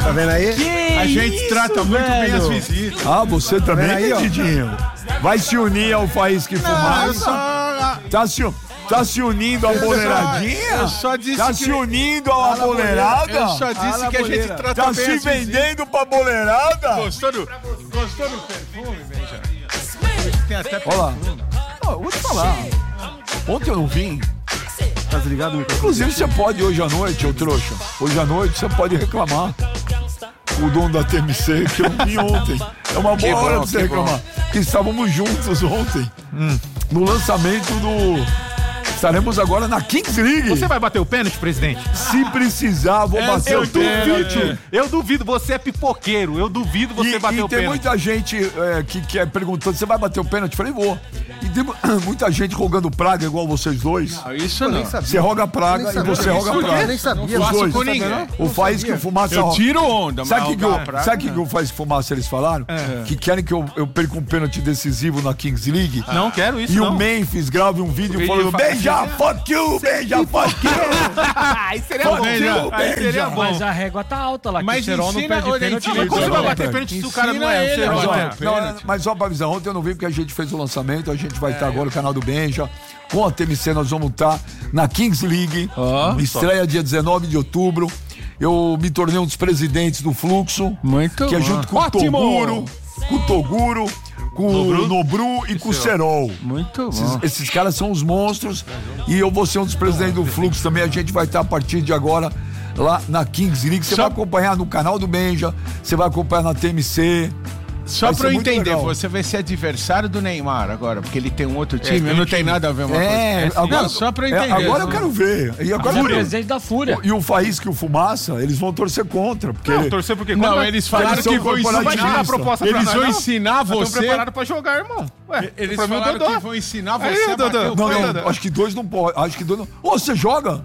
Tá vendo aí? A gente trata muito bem as visitas. Ah, você também, aí, ó. Didinho? Vai se unir ao Faísca e Fumaça? Tá se unindo à boleiradinha? Eu só disse tá que... se unindo à boleirada? Eu só disse que a gente trata Tá bem se as visitas. vendendo pra boleirada? Gostou do perfume, Benja? Tem até Olha lá. Eu vou te falar. Ontem eu não vim. Tá desligado o microfone? Inclusive, você pode hoje à noite, ô trouxa. Hoje à noite você pode reclamar. O dono da TMC, que eu vim ontem. É uma boa hora pra você reclamar. Porque estávamos juntos ontem. No lançamento do... Estaremos agora na Kings League. Você vai bater o pênalti, presidente? Se precisar, vou bater o pênalti. Eu duvido, você é pipoqueiro. Eu duvido você bater o tem pênalti. muita gente que é perguntando, você vai bater o pênalti? Eu falei, vou. E tem muita gente rogando praga igual vocês dois. Isso não. Você roga praga e você roga praga. Eu nem sabia. Os dois. com ninguém. O Faísca e o Fumaça Eu roga. tiro onda, mas Sabe o praga, que o Faísca e o Fumaça eles falaram? Que querem que eu perca um pênalti decisivo na Kings League. Não quero isso, E não. o Memphis grave um vídeo falando, beija, fuck you, beija, fuck you. Aí seria bom. Aí seria bom. Mas a régua tá alta lá, que Mas o Serol não ensina, perde ô, pênalti. Dentinho, Mas como você vai Não, bater não, pênalti se o cara não Ensina é? ele, Você Mas, não ó, é. mas só pra avisar, ontem eu não vim porque a gente fez o lançamento, a gente vai estar agora no canal do Benja, com a TMC nós vamos estar na Kings League, estreia dia 19 de outubro, eu me tornei um dos presidentes do Fluxo, Muito que é junto com o Toguro, com o Nobru e com o Serol. Muito bom. Esses caras são os monstros e eu vou ser um dos presidentes do Fluxo também, a gente vai estar a partir de agora lá na Kings League, você vai acompanhar no canal do Benja, você vai acompanhar na TMC. Só Vai pra eu ser muito entender, legal. você vai ser adversário do Neymar agora, porque ele tem um outro time, não tem nada a ver uma coisa. Agora, Não, só pra eu entender. agora eu quero ver. E agora Ele é presidente da Fúria. E o Faísca e o Fumaça, eles vão torcer contra. Porque Não, torcer porque... Não, eles falaram Eles são que vão corporativistas. ensinar. Vai dar proposta pra Eles nós, vão não? ensinar Nós estamos você. preparados pra jogar, irmão. Ué, Eles pra mim, o falaram Dodô. que vão ensinar Aí, você a Dodô. bater o Não, pênalti. acho que dois não pode. Acho que dois não. Ô, você joga?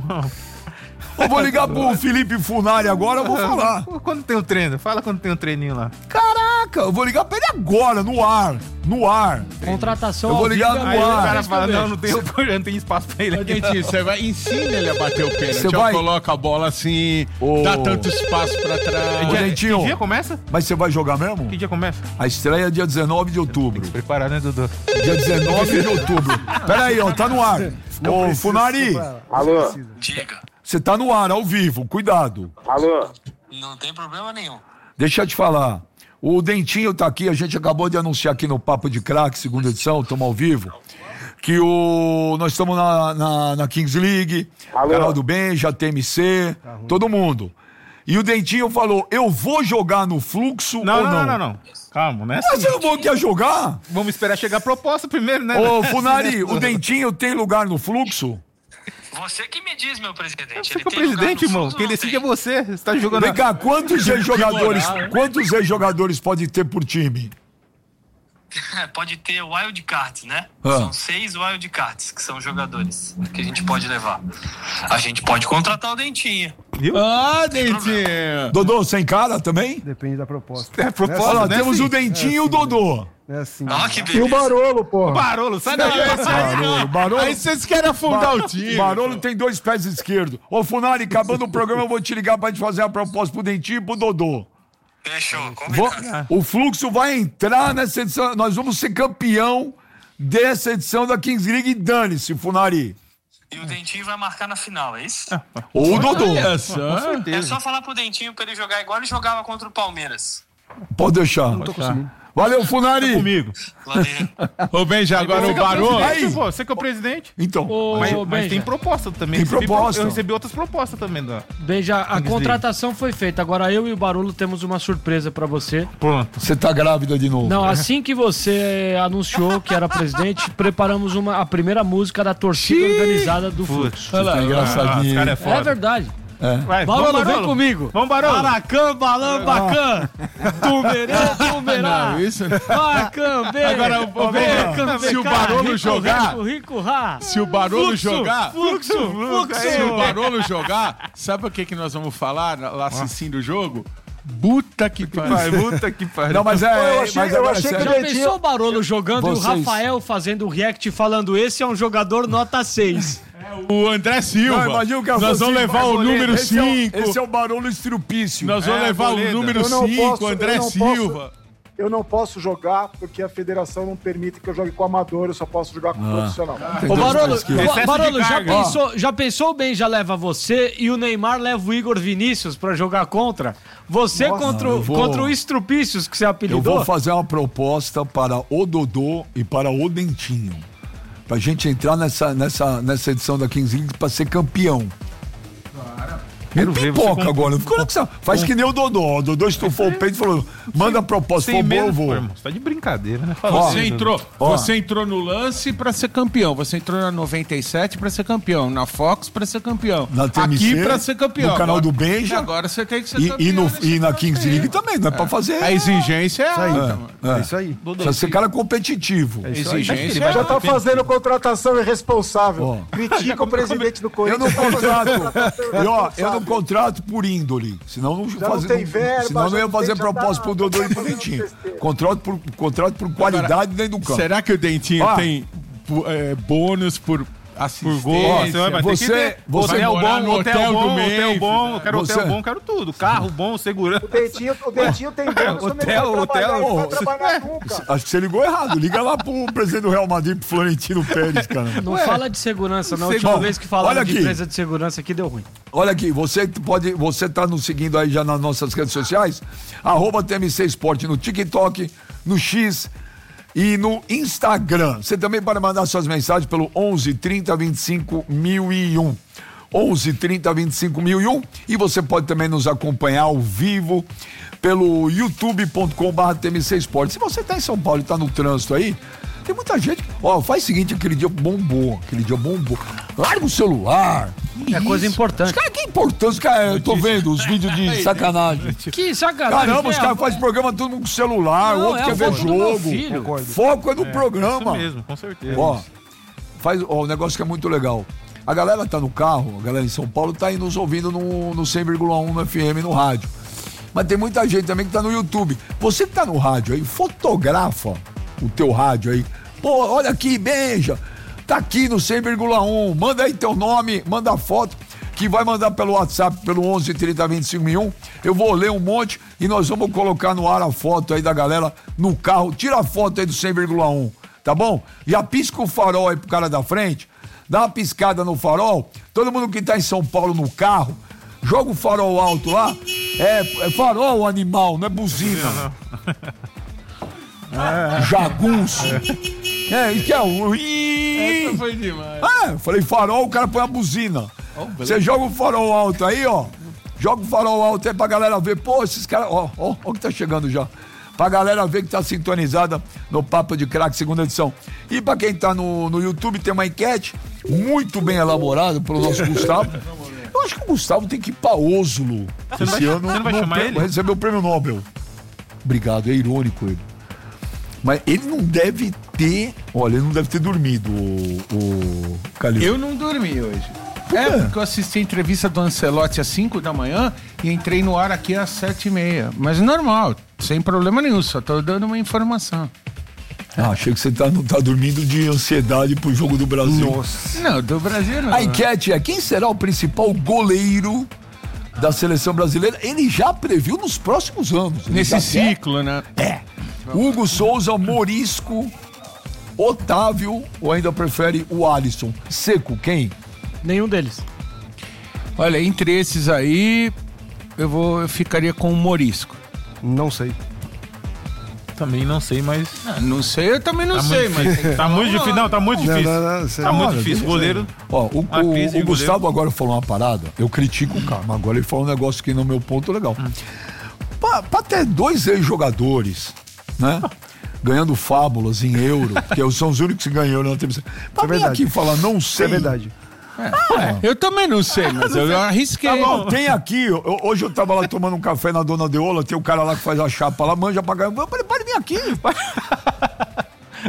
Eu vou ligar pro Felipe Funari agora, eu vou falar. Quando tem um treino? Fala quando tem um treininho lá. Caraca, eu vou ligar pra ele agora, no ar. No ar. Contratação Eu vou ao ligar vivo, no aí ar. o cara fala, também. não tem espaço pra ele Ô, aqui. Dentinho, você vai, ensina ele a bater o pênalti. Você Ó, vai- coloca a bola assim, Ô. dá tanto espaço pra trás. Ô, Dentinho, Que dia começa? mas você vai jogar mesmo? Que dia começa? A estreia é dia 19 de outubro. Preparar, né, Dudu? Dia 19 de outubro. Pera aí, ó, tá no ar. Ô, Funari, Alô? Diga. você tá no ar, ao vivo, cuidado. Alô? Não tem problema nenhum. Deixa eu te falar. O Dentinho tá aqui, a gente acabou de anunciar aqui no Papo de Crack, segunda edição, estamos ao vivo, que nós estamos na Kings League, Alô? canal do Benja, TMC, todo mundo. E o Dentinho falou, eu vou jogar no Fluxo ou não? Não. Calma, né? Mas você não falou que ia jogar? Vamos esperar chegar a proposta primeiro, né? Ô, Funari, o Dentinho tem lugar no Fluxo? Você que me diz, meu presidente. Você que é o presidente, irmão. Quem decide é você. Você tá jogando... Vem cá, quantos ex-jogadores pode ter por time? Pode ter wild cards, né? Ah. São 6 wild cards que são jogadores que a gente pode levar. A gente pode contratar o Dentinho. Ah, Dentinho! Dodô, sem cara também? Depende da proposta. É proposta, Olha lá, né? temos Sim. o Dentinho e o Dodô. É assim. Ah, que E o beleza. Barolo, porra. Barolo, sai daí. Barolo. Aí vocês querem afundar o time. Barolo tem 2 pés esquerdos. Ô, Funari, acabando o programa, eu vou te ligar pra gente fazer a proposta pro Dentinho e pro Dodô. Fechou, combinado. O Fluxo vai entrar nessa edição. Nós vamos ser campeão dessa edição da Kings League. Dane-se, Funari. E o Dentinho vai marcar na final, é isso? Ou o Dodô. Olha só. É só falar pro Dentinho pra ele jogar igual ele jogava contra o Palmeiras. Pode deixar. Valeu, Funari. Comigo. Valeu. Ô, Benja, agora o Barolo. Aí. Pô, você que é o presidente. Então. Mas Benja. tem proposta também. Tem proposta. Eu recebi outras propostas também. Beija, a contratação foi feita. Agora eu e o Barolo temos uma surpresa pra você. Pronto. Você tá grávida de novo. Não, assim que você anunciou que era presidente, preparamos a primeira música da torcida organizada do Fluxo. Olha lá, engraçadinho. Cara é É foda. verdade. Vai, Barolo, vem comigo. Vamos, Barolo. Baracã, balão, bacã. Tumerê, tumerá. Não, isso... Bacã, bem. Agora, ô, Benja, se o Barolo jogar... Rico, rá. Se o Barolo jogar... Fluxo. Se o Barolo jogar, sabe o que nós vamos falar lá assistindo o jogo? Puta que pariu. Puta que pariu. Não, mas é. achei- mas eu agora, achei que sério. Já pensou o Barolo jogando Vocês. e o Rafael fazendo o react falando esse é um jogador nota 6? O André Silva. Não, imagina o cara Nós vamos levar o número 5. Esse é o Barolo Estrupício. Nós vamos levar o Boleda. número Eu não 5, posso, André eu não Silva. Eu não posso jogar porque a federação não permite que eu jogue com amador, eu só posso jogar com profissional. Tem Ô, dois Barolo, caras aqui, ó. Barolo, carga. já pensou bem, já leva você e o Neymar leva o Igor Vinícius pra jogar contra? Você contra o Estrupícios, que você Eu apelidou? vou fazer uma proposta para o Dodô e para o Dentinho. Pra gente entrar nessa edição da Kings League pra ser campeão. Quero ver você Pipoca com- agora. Faz que nem o Dodô. O Dodô estufou o peito e falou: manda a proposta, se for boa, eu vou. Irmão, você tá de brincadeira, né? Você entrou no lance pra ser campeão. Você entrou na 97 pra ser campeão. Na Fox pra ser campeão. Na TMC, aqui pra ser campeão. no canal Agora- do Benja. Agora você tem que ser E, campeão. e na Kings League também, não é pra fazer. A exigência é alta, mano. É isso aí. Precisa ser cara competitivo. Exigência Já tá fazendo contratação irresponsável. Ó. Critica o presidente do Eu Corinthians. não contrato. Eu Eu não contrato por índole. Senão não, não tem verba, senão não já ia não fazer tem, já proposta tá- pro Dodô e pro Dentinho. Contrato por qualidade dentro do campo. Será que o Dentinho Ó. tem bônus por assistência? Gol, você vai ter que ter. você Hotel morar bom, no hotel hotel do bom, Memphis, hotel bom, eu quero Você- hotel bom, quero tudo. Carro bom, segurança. O Dentinho tem bônus, Hotel, ele não vai trabalhar, ele não vai hotel. trabalhar nunca. Acho que você ligou errado. Liga lá pro presidente do Real Madrid, pro Florentino Pérez, cara. Não fala de segurança, não. A última Bom, vez que falaram olha de aqui. empresa de segurança aqui deu ruim. Olha aqui, você tá nos seguindo aí já nas nossas redes sociais, @TMC Esporte no TikTok, no X e no Instagram. Você também pode mandar suas mensagens pelo 11 30 25 1001. 11 30 25 1001. E você pode também nos acompanhar ao vivo pelo youtube.com/TMC Esporte. Se você tá em São Paulo e tá no trânsito aí, tem muita gente. Ó, faz o seguinte, aquele dia bombou. Larga o celular. É coisa importante. Os caras, que importância, cara, eu tô vendo os vídeos de sacanagem. Que sacanagem. Caramba, os É, caras fazem programa todo mundo com celular, Não, outro é quer a ver foto do meu jogo. filho. Foco é no programa. Isso mesmo, com certeza. Ó, o negócio que é muito legal. A galera tá no carro, a galera em São Paulo tá aí nos ouvindo no 100,1 no FM, no rádio. Mas tem muita gente também que tá no YouTube. Você que tá no rádio aí, fotografa o teu rádio aí. Pô, olha aqui, Benja. Tá aqui no 100,1. Manda aí teu nome, manda a foto, que vai mandar pelo WhatsApp, pelo 11 30 25 1001. Eu vou ler um monte e nós vamos colocar no ar a foto aí da galera no carro. Tira a foto aí do 100,1, tá bom? Já pisca o farol aí pro cara da frente, dá uma piscada no farol. Todo mundo que tá em São Paulo no carro, joga o farol alto lá. É farol animal, não é buzina. Jagunço. E que é o... Essa foi demais. Eu falei farol, o cara põe a buzina. Você joga o farol alto aí, ó. Joga o farol alto aí pra galera ver. Pô, esses caras... Ó o que tá chegando já. Pra galera ver que tá sintonizada no Papo de Craque, segunda edição. E pra quem tá no YouTube, tem uma enquete muito bem elaborada pelo nosso Gustavo. Eu acho que o Gustavo tem que ir pra Oslo esse ano. você não vai chamar ele? Receber o prêmio Nobel. Obrigado, é irônico ele. Mas ele não deve ter... Olha, ele não deve ter dormido, o Calil. Eu não dormi hoje. Porque eu assisti a entrevista do Ancelotti às 5 da manhã e entrei no ar aqui às 7h30. Mas normal, sem problema nenhum, só tô dando uma informação. Achei que você não tá dormindo de ansiedade pro jogo do Brasil. Nossa. Não, do Brasil não. A enquete é: quem será o principal goleiro da seleção brasileira? Ele já previu nos próximos anos. Ele Nesse já ciclo, né? quer. Hugo Souza, Morisco, Otávio, ou ainda prefere o Alisson? Seco, quem? Nenhum deles. Olha, entre esses aí, eu ficaria com o Morisco. Não sei. Também não sei, mas... Não sei, eu também não sei, mas... Tá muito difícil. Não, tá muito difícil. Tá muito Olha, difícil. Goleiro... Ó, o crise, Gustavo agora falou uma parada, eu critico o cara, mas agora ele falou um negócio que no meu ponto legal. Pra ter 2 ex-jogadores, né? Ganhando fábulas em euro, que são os únicos que ganham na televisão. Pra vir verdade. aqui falar não sei. É verdade. Eu também não sei, mas eu arrisquei. Tem aqui, hoje eu tava lá tomando um café na Dona Deola, tem o cara lá que faz a chapa lá, manja pra ganhar. Eu falei, pode vir aqui.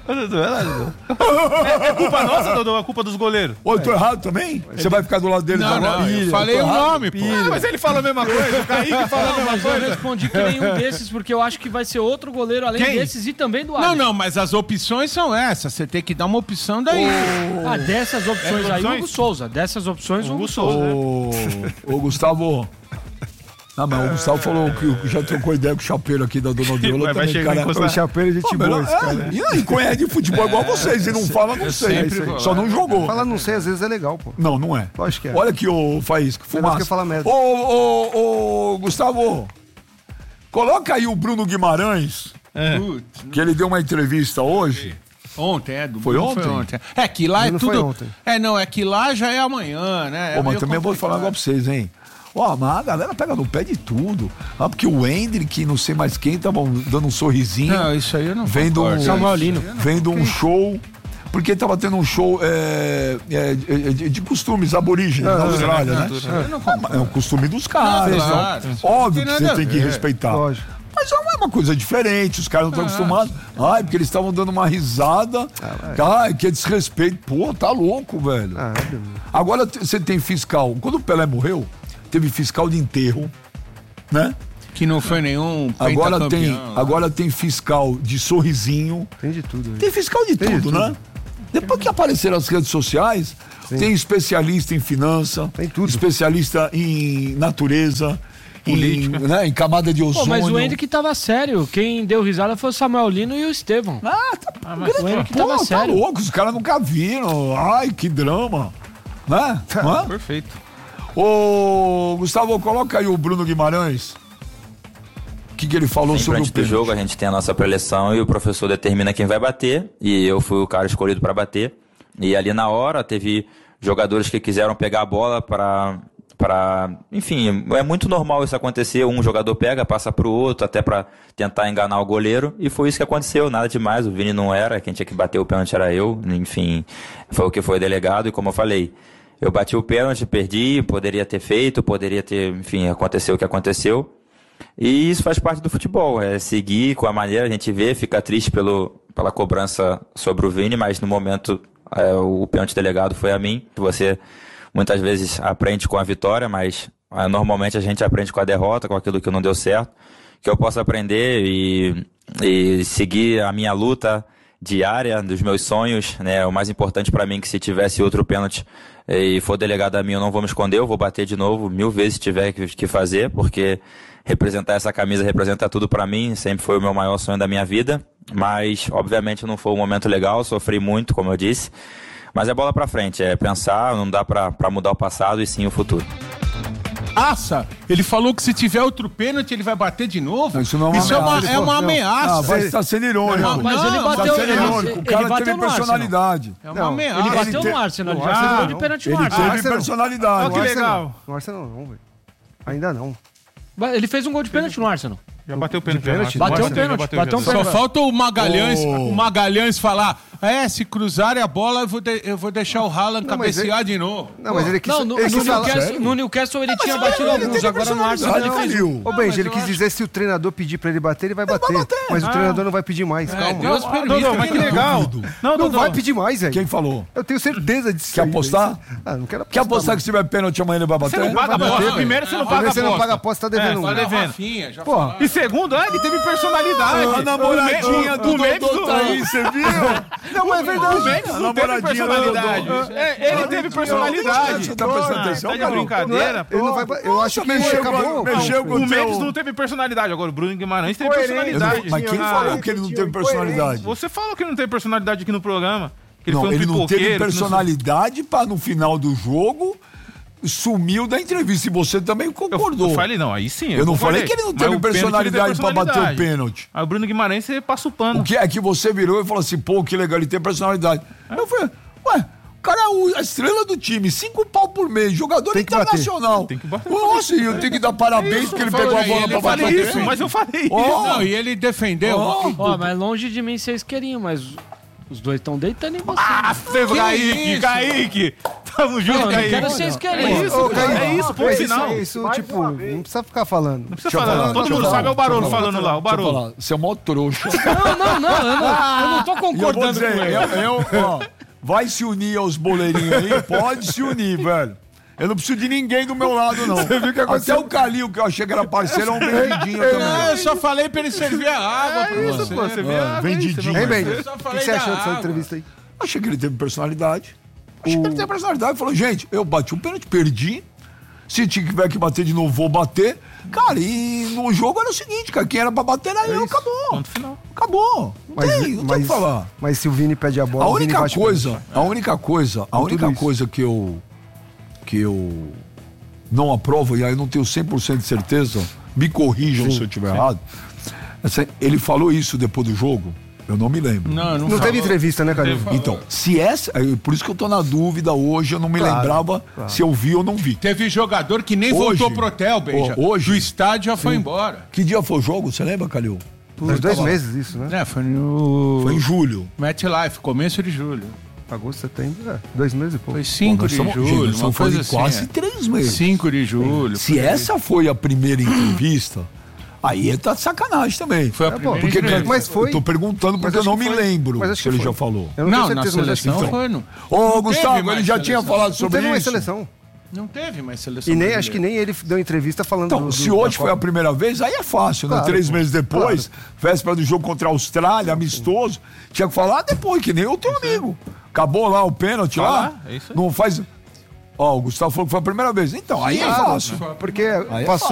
É culpa nossa, Dodô? É culpa dos goleiros? Ô, eu tô errado também? Você vai ficar do lado deles agora? Não, eu falei o nome, pô. Mas ele fala a mesma coisa, o Kaique fala a mesma Mas eu coisa. respondi que nenhum desses, porque eu acho que vai ser outro goleiro além Quem? desses e também do Alisson. Não, mas as opções são essas. Você tem que dar uma opção daí. Ah, dessas opções aí, opções? Hugo Souza. Dessas opções, Hugo Souza. Ô, Gustavo. Não, mas o Gustavo falou que já trocou ideia com o chapeiro aqui da Dona Odiola. Vai chegar em O Chapeiro é gente boa, esse cara. E conhece de futebol igual vocês. E não fala, não sei. Só não jogou. Falar não sei, às vezes é legal, pô. Não é. Lógico que é. Olha aqui, ô Faísca, fumaça. que fala merda. Ô, Gustavo, coloca aí o Bruno Guimarães, Putz, que ele deu uma entrevista hoje. ontem, Foi ontem? É que lá é Não tudo... foi ontem. É que lá já é amanhã, né? Mas também vou falar agora pra vocês, hein? Ó, mas a galera pega no pé de tudo. Ah, porque o Hendrick, não sei mais quem, estavam dando um sorrisinho. Não, isso aí eu não vendo concordo. vendo um show. Porque tava tendo um show de costumes aborígenes na Austrália, né? Eu não concordo. É um costume dos caras. Não, claro. Então, óbvio que Não tem você nada tem a que ver. respeitar. Lógico. Mas é uma coisa diferente, os caras não estão acostumados. Ai, porque eles estavam dando uma risada. Ai, que desrespeito. Pô, tá louco, velho. Agora você tem fiscal. Quando o Pelé morreu, teve fiscal de enterro, né? Que não foi nenhum Agora tem fiscal de sorrisinho. Tem de tudo. Aí. Tem fiscal de tudo, né? Depois que apareceram as redes sociais, tem especialista em finança, Tem tudo. especialista em natureza, em camada de Pô, ozônio. mas o Henrique tava sério. Quem deu risada foi o Samuel Lino e o Estevão. Mas o Henrique pô, tava tá sério. louco, os caras nunca viram. Ai, que drama. Né? Hã? Perfeito. Ô, Gustavo, coloca aí o Bruno Guimarães. O que ele falou Sempre sobre o antes do pênalti? jogo a gente tem a nossa preleção e o professor determina quem vai bater e eu fui o cara escolhido para bater. E ali na hora teve jogadores que quiseram pegar a bola para enfim, é muito normal isso acontecer, um jogador pega, passa pro outro até para tentar enganar o goleiro e foi isso que aconteceu, nada demais, o Vini não era, quem tinha que bater o pênalti era eu, enfim, foi o que foi delegado e como eu falei, eu bati o pênalti, perdi, poderia ter feito, enfim, aconteceu o que aconteceu. E isso faz parte do futebol, é seguir com a maneira, a gente vê, fica triste pela cobrança sobre o Vini, mas no momento o pênalti delegado foi a mim. Você muitas vezes aprende com a vitória, mas normalmente a gente aprende com a derrota, com aquilo que não deu certo. Que eu possa aprender e seguir a minha luta diária dos meus sonhos, né? O mais importante para mim é que se tivesse outro pênalti e for delegado a mim, eu não vou me esconder, eu vou bater de novo 1000 vezes se tiver que fazer, porque representar essa camisa representa tudo para mim, sempre foi o meu maior sonho da minha vida, mas obviamente não foi um momento legal, sofri muito, como eu disse, mas é bola para frente, é pensar, não dá para mudar o passado e sim o futuro. Ele falou que se tiver outro pênalti ele vai bater de novo. Isso não é uma ameaça. É uma ameaça. Vai estar sendo irônico. Não, Mas ele bateu, Tá sendo irônico. O cara teve personalidade. É uma ameaça. Ele bateu no Arsenal, ele já fez gol de pênalti no Ele Arsenal. teve personalidade. Olha que legal. No Arsenal não, velho. Ainda não. Ele fez um gol de pênalti no Arsenal. Já bateu o pênalti. Bateu o pênalti. Bateu o Só pênalti. falta o Magalhães falar, se cruzarem a bola eu vou deixar o Haaland Não, mas cabecear de novo. Não, mas ele quis... Não, no Newcastle ele tinha batido alguns, agora no Arsenal ele fez um. Ô, Benji, ele quis dizer se o treinador pedir pra ele bater, ele vai bater. Mas o treinador não vai pedir mais, calma. Deus permite. Dodô, mas que legal. Não vai pedir mais, velho. Quem falou? Eu tenho certeza disso. Quer apostar? Não quero apostar. Quer apostar que se tiver pênalti amanhã ele vai bater? Você não paga vai aposta. bater, Primeiro você não paga Primeiro você não paga aposta. aposta, tá devendo. tá devendo. Rafinha, já Pô, falaram. E segundo, ele teve personalidade. A namoradinha do Dodô tá aí, você viu? Não, é verdade. O Mendes não teve personalidade. Ele teve personalidade. Você tá prestando atenção, Tá de cara? brincadeira, Ele pô. não vai... Eu acho que acabou. Mexeu com O o Mendes teu... não teve personalidade. Agora o Bruno Guimarães teve Coerente. personalidade. Mas quem falou que ele não teve personalidade? Você falou que ele não teve personalidade aqui no programa. Que Não, foi um ele não pipoqueiro, teve que não- personalidade para no final do jogo sumiu da entrevista. E você também concordou. Eu falei, não, aí sim. Eu não falei concordei. que ele não Mas teve o pênalti, ele personalidade teve para bater o personalidade. pênalti. Aí o Bruno Guimarães, você passa o pano. O que é que você virou e falou assim, pô, que legal, ele tem personalidade. Eu falei, ué, o cara é a estrela do time, 5 pau por mês, jogador Tem que internacional. Tem que bater. Nossa, e eu tenho que dar parabéns porque ele pegou a bola ele pra falou bater. Isso, mas eu falei. Não, e ele defendeu. Ó, mas longe de mim ser isqueirinho, mas os dois estão deitando em você. Kaique, isso? Kaique. Tamo junto. Eu quero ser esquerista. É isso, ponto final. Isso, tipo, não precisa ficar falando. Não precisa falar. Todo mundo sabe, é o Barolo falando lá, o Barolo. Você é mó trouxa. Eu não tô concordando com ele. Vai se unir aos boleirinhos aí, pode se unir, velho. Eu não preciso de ninguém do meu lado, não. Você viu que até o Calil, que eu achei que era parceiro, é um vendidinho também. Não, eu só falei pra ele servir a água pra você. Você vê a vendidinho. Hein, Ben? Eu O só que falei você da achou dessa água. entrevista aí? Achei que ele teve personalidade. Ele falou, gente, eu bati um pênalti, perdi. Se tiver que bater de novo, vou bater. Cara, e no jogo era o seguinte, cara, quem era pra bater era eu, acabou. Ponto final. Acabou. Não tem o que falar. Mas se o Vini pede a bola, A o Vini única bate coisa que eu não aprovo, e aí eu não tenho 100% de certeza, me corrijam se eu estiver errado. Ele falou isso depois do jogo? Eu não me lembro. Não teve entrevista, né, Calil? Então, se essa. Por isso que eu tô na dúvida hoje, eu não me lembrava se eu vi ou não vi. Teve jogador que nem Hoje, voltou pro hotel, Benja. hoje, do estádio já foi embora. Que dia foi o jogo? Você lembra, Calil? Faz 2 meses isso, né? Foi no... Foi em julho. MetLife, começo de julho. Agosto, setembro, 2 meses e pouco. Foi 5 de julho, uma coisa assim. Quase 3 meses. 5 de julho. Se essa foi a primeira entrevista, aí tá de sacanagem também. Foi a primeira porque, entrevista. Mas foi. Eu tô perguntando porque eu não me lembro se ele já falou. Eu não tenho Na certeza, mas acho que seleção foi. foi. Não Ô, Gustavo, mais ele já tinha seleção. falado Não sobre teve mais isso. seleção. Não teve mais seleção. E nem, brasileira. acho que nem ele deu entrevista falando Então, se hoje foi a primeira vez, aí é fácil, né? Claro, 3 meses depois, véspera do jogo contra a Austrália, amistoso, tinha que falar depois, que nem o teu amigo. Acabou lá o pênalti lá, é isso aí. não faz... Ó, o Gustavo falou que foi a primeira vez. Então, aí é fácil. Porque é passou